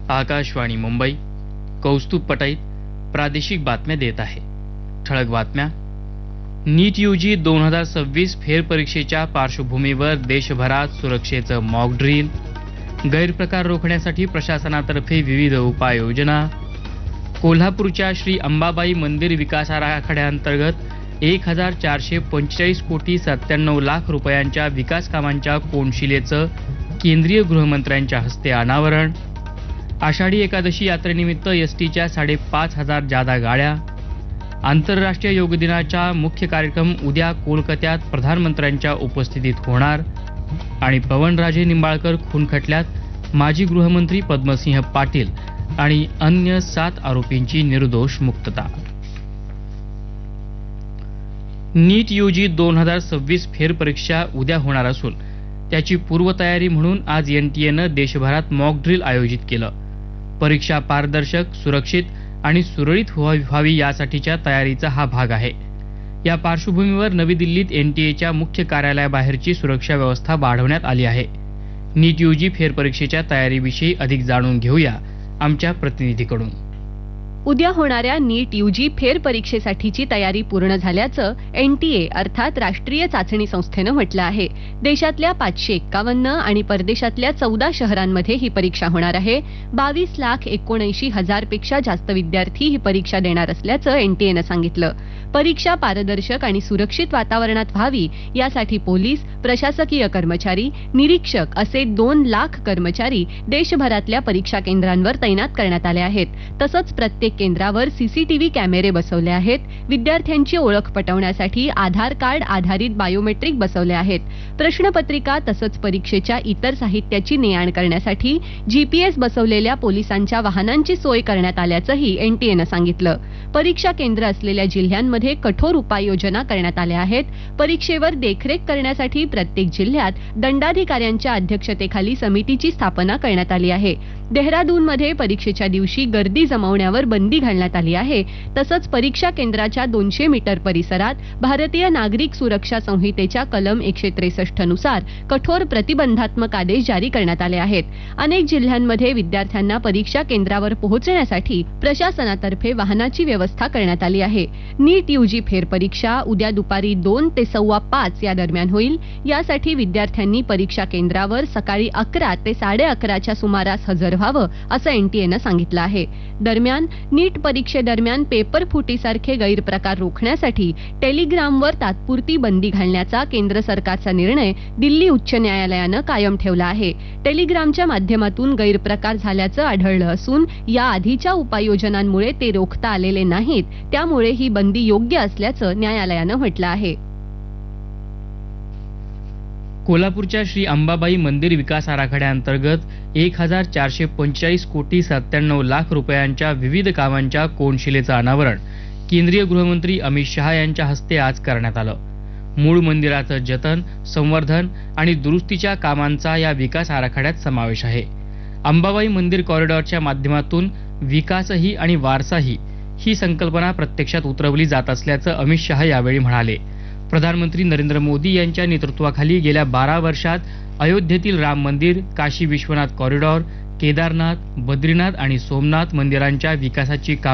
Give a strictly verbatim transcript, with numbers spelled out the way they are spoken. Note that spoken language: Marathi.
आकाशवाणी मुंबई. कौस्तुभ पटाईत प्रादेशिक बातम्या देत आहे. ठळक बातम्या. नीट यूजी दोन हजार सव्वीस फेरपरीक्षेच्या पार्श्वभूमीवर देशभरात सुरक्षेचं मॉक ड्रिल. गैरप्रकार रोखण्यासाठी प्रशासनातर्फे विविध उपाययोजना. कोल्हापूरच्या श्री अंबाबाई मंदिर विकास आराखड्याअंतर्गत एक हजार चारशे पंचेचाळीस कोटी सत्त्याण्णव लाख रुपयांच्या विकास कामांच्या कोनशिलेचं केंद्रीय गृहमंत्र्यांच्या हस्ते अनावरण. आषाढी एकादशी यात्रेनिमित्त एसटीच्या साडेपाच हजार जादा गाड्या. आंतरराष्ट्रीय योग दिनाचा मुख्य कार्यक्रम उद्या कोलकात्यात प्रधानमंत्र्यांच्या उपस्थितीत होणार. आणि पवनराजे निंबाळकर खून खटल्यात माजी गृहमंत्री पद्मसिंह पाटील आणि अन्य सात आरोपींची निर्दोष मुक्तता. नीट यूजी दोन हजार सव्वीस फेरपरीक्षा उद्या होणार असून त्याची पूर्वतयारी म्हणून आज एनटीएनं देशभरात मॉक ड्रिल आयोजित केलं. परीक्षा पारदर्शक, सुरक्षित आणि सुरळीत व्हावी यासाठीच्या तयारीचा हा भाग आहे. या पार्श्वभूमीवर नवी दिल्लीत एनटीएच्या मुख्य कार्यालयाबाहेरची सुरक्षा व्यवस्था वाढवण्यात आली आहे. नीट यूजी फेरपरीक्षेच्या तयारीविषयी अधिक जाणून घेऊया आमच्या प्रतिनिधीकडून. उद्या होणाऱ्या नीट यूजी फेरपरीक्षेसाठीची तयारी पूर्ण झाल्याचं एनटीए अर्थात राष्ट्रीय चाचणी संस्थेनं म्हटलं आहे. देशातल्या पाचशे एक्कावन्न आणि परदेशातल्या चौदा शहरांमध्ये ही परीक्षा होणार आहे. बावीस लाख एकोणऐंशी हजार पेक्षा जास्त विद्यार्थी ही परीक्षा देणार असल्याचं एनटीएनं सांगितलं. परीक्षा पारदर्शक आणि सुरक्षित वातावरणात व्हावी यासाठी पोलीस, प्रशासकीय कर्मचारी, निरीक्षक असे दोन लाख कर्मचारी देशभरातल्या परीक्षा केंद्रांवर तैनात करण्यात आले आहेत. तसंच प्रत्येक केंद्रावर सीसीटीव्ही कॅमेरे बसवले आहेत. विद्यार्थ्यांची ओळख पटवण्यासाठी आधार कार्ड आधारित बायोमेट्रिक बसवले आहेत. प्रश्नपत्रिका तसंच परीक्षेच्या इतर साहित्याची ने-आण करण्यासाठी जीपीएस बसवलेल्या पोलिसांच्या वाहनांची सोय करण्यात आल्याचंही एनटीएनं सांगितलं. परीक्षा केंद्र असलेल्या जिल्ह्यांमध्ये कठोर उपाययोजना करण्यात आल्या आहेत. परीक्षेवर देखरेख करण्यासाठी प्रत्येक जिल्ह्यात दंडाधिकाऱ्यांच्या अध्यक्षतेखाली समितीची स्थापना करण्यात आली आहे. देहरादूनमध्ये परीक्षेच्या दिवशी गर्दी जमवण्यावर बंदी घालण्यात आली आहे. तसंच परीक्षा केंद्राच्या दोनशे मीटर परिसरात भारतीय नागरिक सुरक्षा संहितेच्या कलम एकशे त्रेसष्ट नुसार कठोर प्रतिबंधात्मक आदेश जारी करण्यात आले आहेत. अनेक जिल्ह्यांमध्ये विद्यार्थ्यांना परीक्षा केंद्रावर पोहोचण्यासाठी प्रशासनातर्फे वाहनाची व्यवस्था करण्यात आली आहे. नीट यूजी फेरपरीक्षा उद्या दुपारी दोन ते सव्वा पाच या दरम्यान होईल. यासाठी विद्यार्थ्यांनी परीक्षा केंद्रावर सकाळी अकरा ते साडे अकराच्या सुमारास हजर व्हावं असं एनटीएनं सांगितलं आहे. दरम्यान नीट परीक्षेदरम्यान पेपर फुटीसारखे गैरप्रकार रोखण्यासाठी टेलिग्रामवर तात्पुरती बंदी घालण्याचा केंद्र सरकारचा निर्णय दिल्ली उच्च न्यायालयानं कायम ठेवला आहे. टेलिग्रामच्या माध्यमातून गैरप्रकार झाल्याचं आढळलं असून या आधीच्या उपाययोजनांमुळे ते रोखता आलेले नाहीत. त्यामुळे ही बंदी योग्य असल्याचं न्यायालयानं म्हटलं आहे. कोल्हापूरच्या श्री अंबाबाई मंदिर विकास आराखड्याअंतर्गत एक हजार चारशे पंचेचाळीस कोटी सत्त्याण्णव लाख रुपयांच्या विविध कामांच्या कोनशिलेचं अनावरण केंद्रीय गृहमंत्री अमित शहा यांच्या हस्ते आज करण्यात आलं. मूळ मंदिराचं जतन, संवर्धन आणि दुरुस्तीच्या कामांचा या विकास आराखड्यात समावेश आहे. अंबाबाई मंदिर कॉरिडॉरच्या माध्यमातून विकासही आणि वारसाही ही संकल्पना प्रत्यक्षात उतरवली जात असल्याचं अमित शहा यावेळी म्हणाले. प्रधानमंत्री नरेंद्र मोदी यांच्या नेतृत्वाखाली गेल्या बारा वर्षात अयोध्येतील राम मंदिर, काशी विश्वनाथ कॉरिडॉर, केदारनाथ, बद्रीनाथ आणि सोमनाथ मंदिरांच्या विकासाची